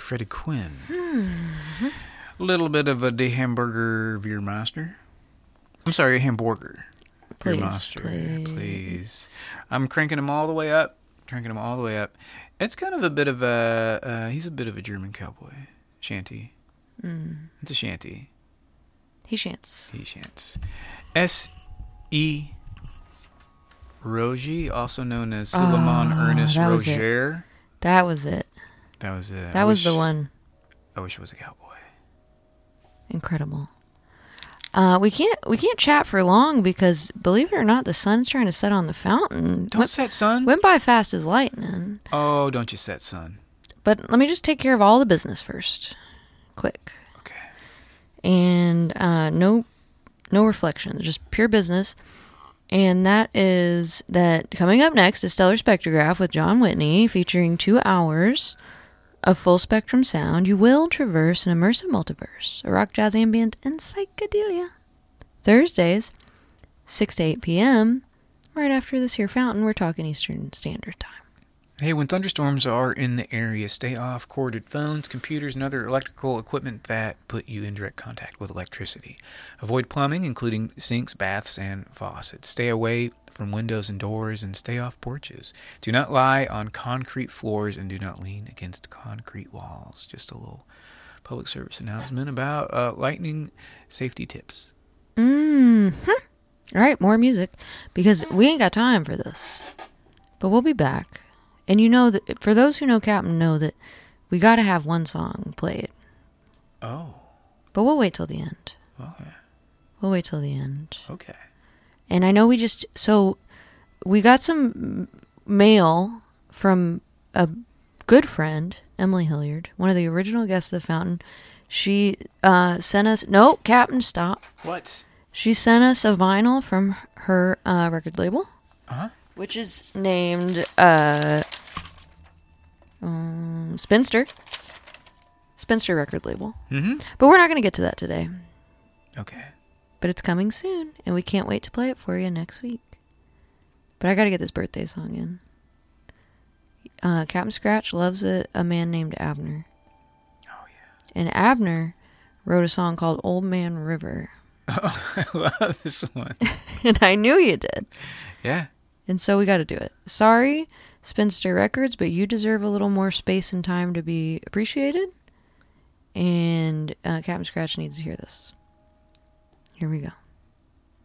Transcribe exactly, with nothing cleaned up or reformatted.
Freddie Quinn. Hmm. A little bit of a de Hamburger Veermaster. I'm sorry, a hamburger. Please, Veermaster, please. please. I'm cranking him all the way up. Cranking him all the way up. It's kind of a bit of a, uh, he's a bit of a German cowboy. Shanty. Mm. It's a shanty. He shants. He shants. S E Rogie, also known as Suleiman Oh, Ernest that was it. Roger. That was it. That was it. That I was wish- the one. I wish it was a cowboy. Incredible. Uh, we can't we can't chat for long because, believe it or not, the sun's trying to set on the fountain. Don't went, set, son. went by fast as lightning. Oh, don't you set, son. But let me just take care of all the business first, quick. Okay. And uh, no no reflections, just pure business. And that is that coming up next is Stellar Spectrograph with John Whitney, featuring two hours of full spectrum sound. You will traverse an immersive multiverse, a rock, jazz, ambient, and psychedelia. Thursdays, six to eight p.m., right after this here fountain. We're talking Eastern Standard Time. Hey, when thunderstorms are in the area, stay off corded phones, computers, and other electrical equipment that put you in direct contact with electricity. Avoid plumbing, including sinks, baths, and faucets. Stay away from windows and doors, and stay off porches. Do not lie on concrete floors, and do not lean against concrete walls. Just a little public service announcement about uh, lightning safety tips. Mm-hmm. All right, more music, because we ain't got time for this. But we'll be back. And you know that, for those who know Captain know that we got to have one song played. Oh. But we'll wait till the end. Okay. We'll wait till the end. Okay. And I know we just, so we got some mail from a good friend, Emily Hilliard, one of the original guests of the fountain. She uh, sent us, no, Captain, stop. What? She sent us a vinyl from her uh, record label. Uh-huh. Which is named uh, um, Spinster. Spinster record label. Mm-hmm. But we're not going to get to that today. Okay. But it's coming soon, and we can't wait to play it for you next week. But I got to get this birthday song in. Uh, Captain Scratch loves a, a man named Abner. Oh, yeah. And Abner wrote a song called Old Man River. Oh, I love this one. And I knew you did. Yeah. And so we got to do it. Sorry, Spinster Records, but you deserve a little more space and time to be appreciated. And uh, Captain Scratch needs to hear this. Here we go.